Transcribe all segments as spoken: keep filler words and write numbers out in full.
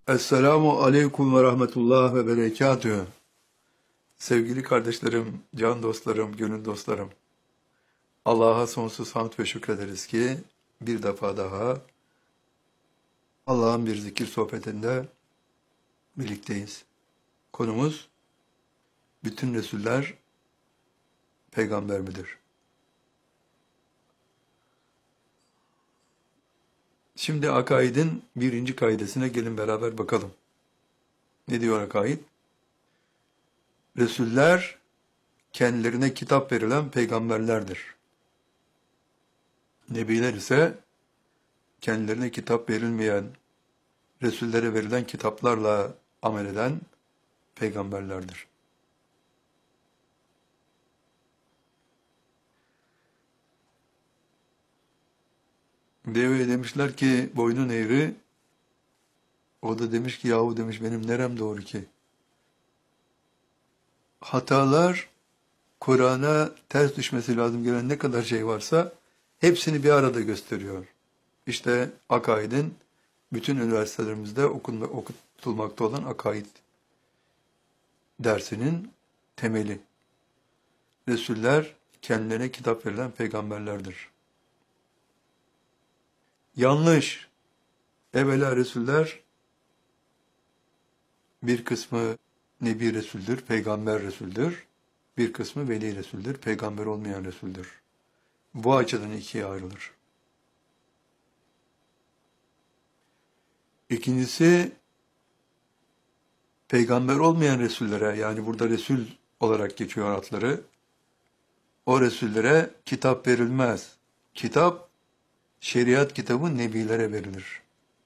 Esselamu aleyküm ve rahmetullah ve berekatühü. Sevgili kardeşlerim, can dostlarım, gönül dostlarım. Allah'a sonsuz hamd ve şükrederiz ki bir defa daha Allah'ın bir zikir sohbetinde birlikteyiz. Konumuz bütün Resuller peygamber midir? Şimdi akaidin birinci kaidesine gelin beraber bakalım. Ne diyor akaid? Resuller kendilerine kitap verilen peygamberlerdir. Nebiler ise kendilerine kitap verilmeyen, Resullere verilen kitaplarla amel eden peygamberlerdir. Deveye demişler ki boynun eğri, o da demiş ki yahu demiş benim nerem doğru ki? Hatalar Kur'an'a ters düşmesi lazım gelen ne kadar şey varsa hepsini bir arada gösteriyor. İşte akaidin bütün üniversitelerimizde okunma, okutulmakta olan akaid dersinin temeli. Resuller kendilerine kitap verilen peygamberlerdir. Yanlış. Evvela Resuller bir kısmı Nebi Resul'dür, Peygamber Resul'dür. Bir kısmı Veli Resul'dür, Peygamber olmayan Resul'dür. Bu açıdan ikiye ayrılır. İkincisi, Peygamber olmayan Resullere, yani burada Resul olarak geçiyor adları, o Resullere kitap verilmez. Kitap, şeriat kitabı Nebilere verilir.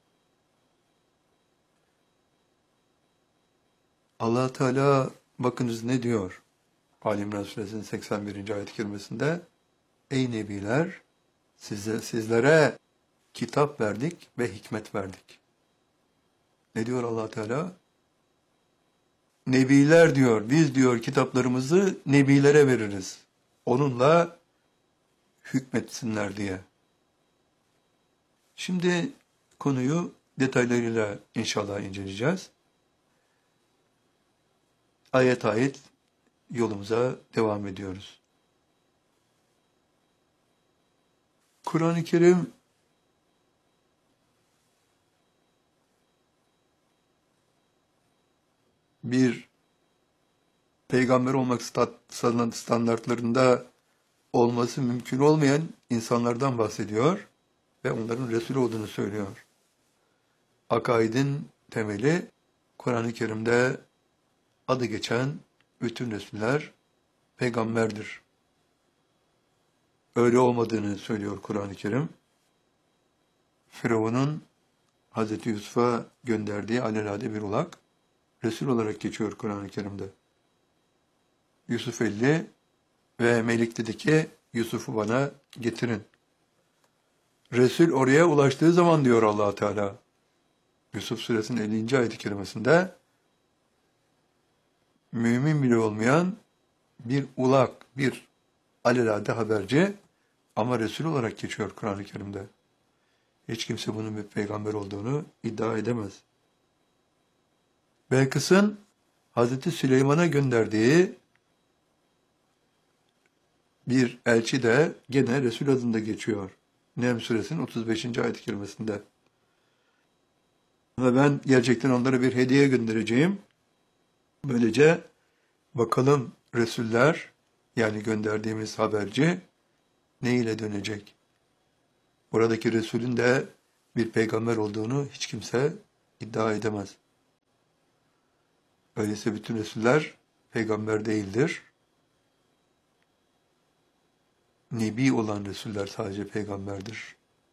Allah Teala bakınız ne diyor? Ali İmran Suresinin seksen birinci ayet-i kerimesinde ey Nebiler size, sizlere kitap verdik ve hikmet verdik. Ne diyor Allah Teala? Nebiler diyor, biz diyor kitaplarımızı Nebilere veririz. Onunla hükmetsinler diye. Şimdi konuyu detaylarıyla inşallah inceleyeceğiz. Ayet ayet yolumuza devam ediyoruz. Kur'an-ı Kerim bir peygamber olmak standartlarında olması mümkün olmayan insanlardan bahsediyor ve onların Resul olduğunu söylüyor. Akaidin temeli Kur'an-ı Kerim'de adı geçen bütün Resuller peygamberdir. Öyle olmadığını söylüyor Kur'an-ı Kerim. Firavun'un Hazreti Yusuf'a gönderdiği alelade bir ulak, Resul olarak geçiyor Kur'an-ı Kerim'de. Yusuf elli ve Melik dedi ki, Yusuf'u bana getirin. Resul oraya ulaştığı zaman diyor Allah Teala, Yusuf Suresinin ellinci ayet-i kerimesinde, mümin bile olmayan bir ulak, bir alelade haberci ama Resul olarak geçiyor Kur'an-ı Kerim'de. Hiç kimse bunun bir peygamber olduğunu iddia edemez. Belkıs'ın Hazreti Süleyman'a gönderdiği bir elçi de gene Resul adında geçiyor. Neml Suresinin otuz beşinci ayet-i kerimesinde. Ve ben gerçekten onlara bir hediye göndereceğim. Böylece bakalım Resuller, yani gönderdiğimiz haberci ne ile dönecek? Buradaki Resulün de bir peygamber olduğunu hiç kimse iddia edemez. Öyleyse bütün Resuller peygamber değildir. Nebi olan Resuller sadece peygamberdir.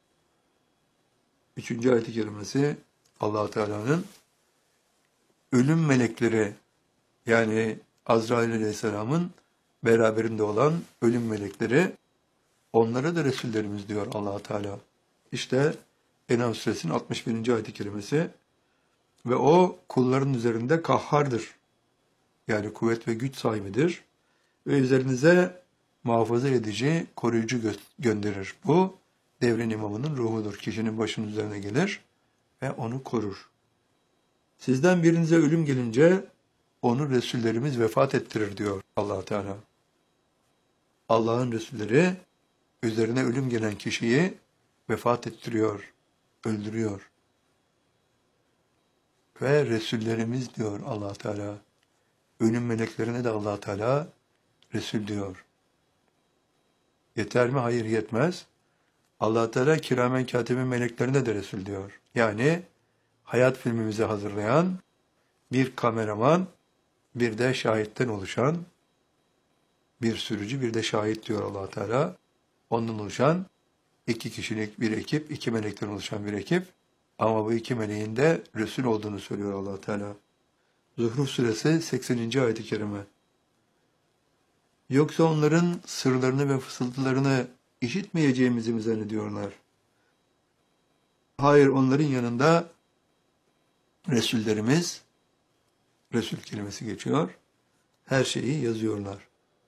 Üçüncü ayet-i kerimesi Allah Teala'nın ölüm melekleri, yani Azrail Aleyhisselam'ın beraberinde olan ölüm melekleri, onlara da Resullerimiz diyor Allah Teala. İşte En'am Suresinin altmış birinci ayet-i kerimesi ve o kulların üzerinde kahhardır. Yani kuvvet ve güç sahibidir ve üzerinize muhafaza edici, koruyucu gö- gönderir. Bu devrin imamının ruhudur. Kişinin başının üzerine gelir ve onu korur. Sizden birinize ölüm gelince onu Resullerimiz vefat ettirir diyor Allah Teala. Allah'ın Resulleri üzerine ölüm gelen kişiyi vefat ettiriyor, öldürüyor. Ve Resullerimiz diyor Allah Teala. Ölüm meleklerine de Allah Teala Resul diyor. Yeter mi? Hayır, yetmez. Allah Teala kiramen katibin meleklerine de Resul diyor. Yani hayat filmimizi hazırlayan bir kameraman, bir de şahitten oluşan bir sürücü, bir de şahit diyor Allah Teala. Ondan oluşan iki kişilik bir ekip, iki melekten oluşan bir ekip. Ama bu iki meleğin de Resul olduğunu söylüyor Allah Teala. Zuhruf suresi sekseninci ayet-i kerime. Yoksa onların sırlarını ve fısıltılarını işitmeyeceğimizi mi zannediyorlar? Hayır, onların yanında Resullerimiz, Resul kelimesi geçiyor, her şeyi yazıyorlar.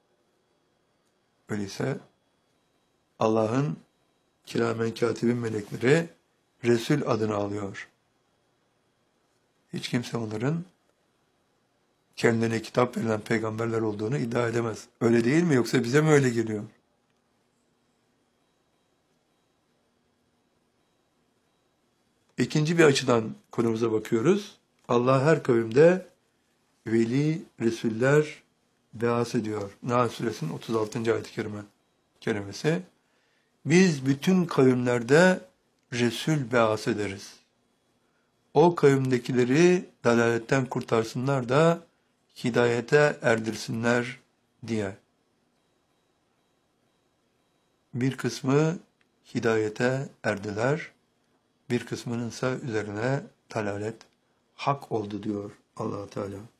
Öyleyse Allah'ın kiramen katibin melekleri Resul adını alıyor. Hiç kimse onların kendilerine kitap verilen peygamberler olduğunu iddia edemez. Öyle değil mi? Yoksa bize mi öyle geliyor? İkinci bir açıdan konumuza bakıyoruz. Allah her kavimde veli, Resuller beas ediyor. Nahl suresinin otuz altıncı ayet-i kerime kelimesi. Biz bütün kavimlerde Resul beas ederiz. O kavimdekileri dalaletten kurtarsınlar da hidayete erdirsinler diye. Bir kısmı hidayete erdiler, bir kısmının ise üzerine dalalet hak oldu diyor Allah Teala.